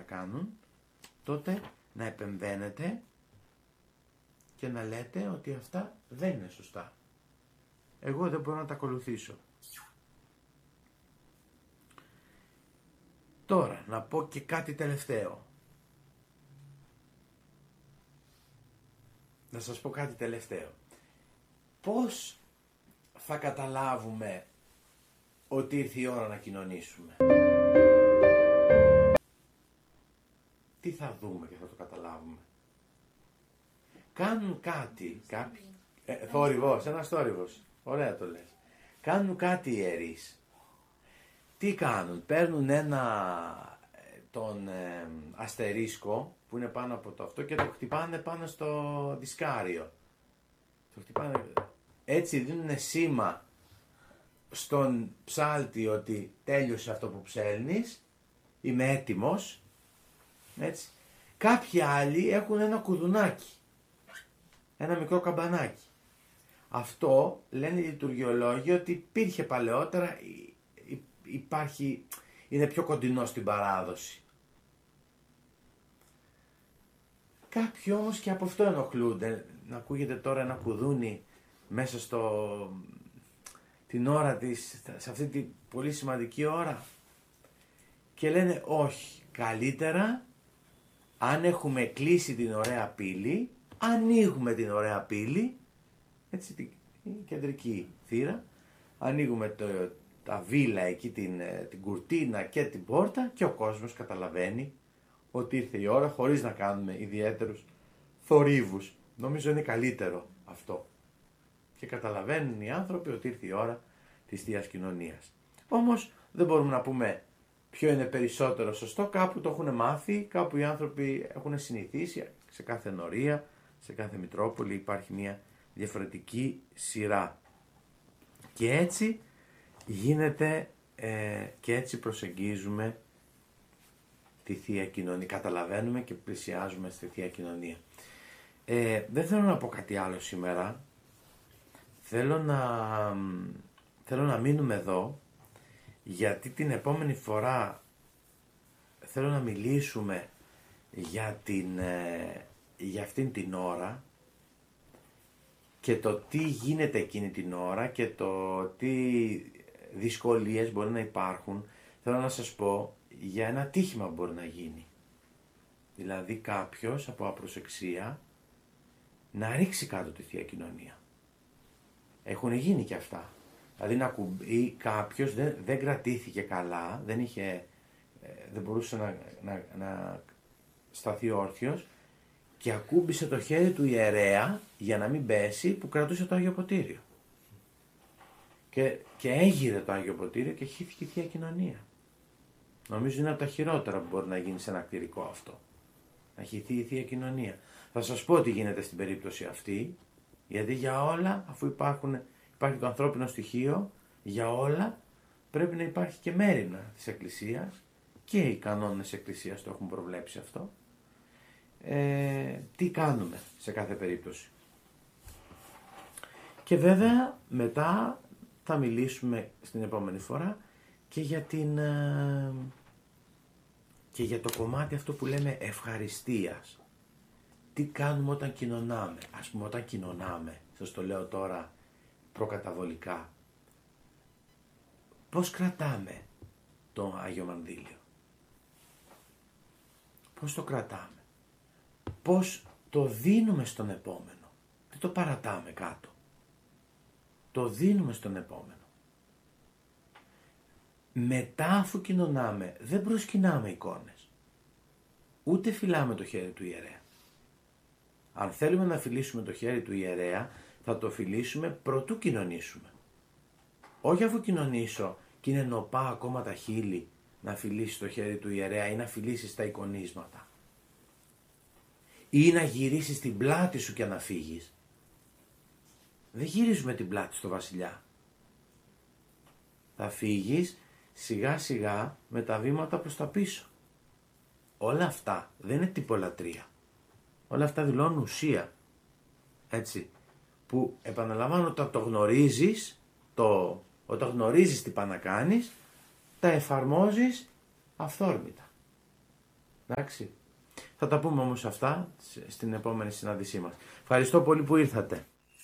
κάνουν, τότε να επεμβαίνετε και να λέτε ότι αυτά δεν είναι σωστά. Εγώ δεν μπορώ να τα ακολουθήσω. Τώρα, να πω και κάτι τελευταίο. Να σας πω κάτι τελευταίο. Πώς θα καταλάβουμε ότι ήρθε η ώρα να κοινωνήσουμε? Τι θα δούμε και θα το καταλάβουμε? Κάνουν κάτι, κάποιοι, θόρυβος, ένας θόρυβος, ωραία το λες. Κάνουν κάτι οι ιερείς. Τι κάνουν? Παίρνουν τον αστερίσκο που είναι πάνω από το αυτό και το χτυπάνε πάνω στο δισκάριο. Το χτυπάνε, έτσι δίνουν σήμα στον ψάλτη ότι τέλειωσε αυτό που ψέλνεις, είμαι έτοιμος. Έτσι. Κάποιοι άλλοι έχουν ένα κουδουνάκι, ένα μικρό καμπανάκι. Αυτό λένε οι λειτουργιολόγοι ότι υπήρχε παλαιότερα, είναι πιο κοντινό στην παράδοση. Κάποιοι όμως και από αυτό ενοχλούνται. Να ακούγεται τώρα ένα κουδούνι μέσα την ώρα της, σε αυτή τη πολύ σημαντική ώρα. Και λένε όχι, καλύτερα αν έχουμε κλείσει την ωραία πύλη, ανοίγουμε την ωραία πύλη, έτσι την κεντρική θύρα, ανοίγουμε τα βίλα εκεί, την κουρτίνα και την πόρτα και ο κόσμος καταλαβαίνει ότι ήρθε η ώρα χωρίς να κάνουμε ιδιαίτερους θορύβους. Νομίζω είναι καλύτερο αυτό. Και καταλαβαίνουν οι άνθρωποι ότι ήρθε η ώρα της Θείας Κοινωνίας. Όμως δεν μπορούμε να πούμε ποιο είναι περισσότερο σωστό. Κάπου το έχουν μάθει, κάπου οι άνθρωποι έχουν συνηθίσει. Σε κάθε ενορία, σε κάθε Μητρόπολη υπάρχει μια διαφορετική σειρά. Και έτσι γίνεται και έτσι προσεγγίζουμε τη Θεία Κοινωνία. Καταλαβαίνουμε και πλησιάζουμε στη Θεία Κοινωνία. Δεν θέλω να πω κάτι άλλο σήμερα. Θέλω να μείνουμε εδώ, γιατί την επόμενη φορά θέλω να μιλήσουμε για αυτήν την ώρα και το τι γίνεται εκείνη την ώρα και το τι δυσκολίες μπορεί να υπάρχουν. Θέλω να σας πω για ένα τύχημα που μπορεί να γίνει. Δηλαδή κάποιος από απροσεξία να ρίξει κάτω τη Θεία Κοινωνία. Έχουν γίνει και αυτά. Δηλαδή ή κάποιος δεν κρατήθηκε καλά, δεν μπορούσε να σταθεί όρθιος και ακούμπησε το χέρι του ιερέα για να μην πέσει, που κρατούσε το Άγιο Ποτήριο. Και έγειρε το Άγιο Ποτήριο και χύθηκε η Θεία Κοινωνία. Νομίζω είναι από τα χειρότερα που μπορεί να γίνει σε ένα κτηρικό αυτό. Να χυθεί η Θεία Κοινωνία. Θα σας πω τι γίνεται στην περίπτωση αυτή, γιατί για όλα, αφού υπάρχει το ανθρώπινο στοιχείο, για όλα πρέπει να υπάρχει και μέριμνα της Εκκλησίας, και οι κανόνες της Εκκλησίας το έχουν προβλέψει αυτό. Τι κάνουμε σε κάθε περίπτωση. Και βέβαια μετά θα μιλήσουμε στην επόμενη φορά και για το κομμάτι αυτό που λέμε ευχαριστίας. Τι κάνουμε όταν κοινωνάμε. Ας πούμε, όταν κοινωνάμε, σας το λέω τώρα προκαταβολικά, πώς κρατάμε το Άγιο Μανδύλιο. Πώς το κρατάμε. Πώς το δίνουμε στον επόμενο. Δεν το παρατάμε κάτω. Το δίνουμε στον επόμενο. Μετά, αφού κοινωνάμε, δεν προσκυνάμε εικόνες. Ούτε φιλάμε το χέρι του ιερέα. Αν θέλουμε να φιλήσουμε το χέρι του ιερέα, θα το φιλήσουμε προτού κοινωνήσουμε. Όχι αφού κοινωνήσω και είναι νοπά ακόμα τα χείλη να φιλήσεις το χέρι του ιερέα ή να φιλήσεις τα εικονίσματα. Ή να γυρίσεις την πλάτη σου και να φύγεις. Δεν γυρίζουμε την πλάτη στο βασιλιά. Θα φύγεις σιγά σιγά με τα βήματα προς τα πίσω. Όλα αυτά δεν είναι τυπολατρεία. Όλα αυτά δηλώνουν ουσία. Έτσι. Που επαναλαμβάνω, όταν το γνωρίζεις, όταν γνωρίζεις τι πας να κάνεις, τα εφαρμόζεις αυθόρμητα. Εντάξει. Θα τα πούμε όμως αυτά στην επόμενη συνάντησή μας. Ευχαριστώ πολύ που ήρθατε.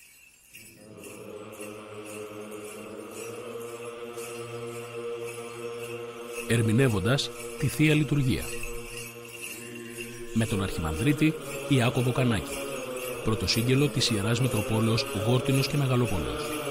Ερμηνεύοντας τη Θεία Λειτουργία. Με τον Αρχιμανδρίτη Ιάκωβο Κανάκη. Πρωτοσύγγελο της Ιεράς Μητροπόλεως Γόρτινος και Μεγαλοπόλεως.